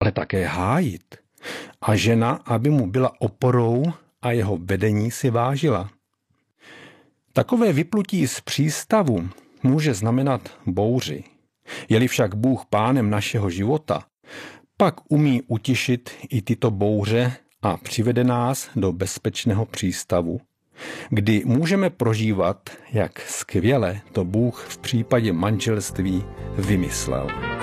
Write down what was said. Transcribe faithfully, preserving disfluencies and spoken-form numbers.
ale také hájit. A žena, aby mu byla oporou a jeho vedení si vážila. Takové vyplutí z přístavu může znamenat bouři. Je-li však Bůh pánem našeho života, pak umí utišit i tyto bouře a přivede nás do bezpečného přístavu, kdy můžeme prožívat, jak skvěle to Bůh v případě manželství vymyslel.